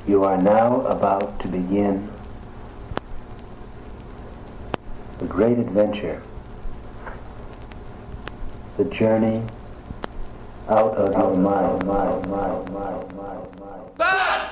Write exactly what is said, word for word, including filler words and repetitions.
You are now about to begin the great adventure, the journey out of your mind, mind, mind, mind, mind, mind.